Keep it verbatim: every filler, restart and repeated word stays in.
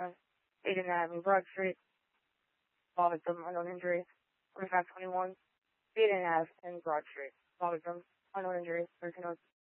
twenty-one, Aiden Avenue, Broad Street, involved victim, unknown injuries. twenty-five twenty-one, Aiden Ave and Broad Street, involved victim, unknown injuries. thirteen oh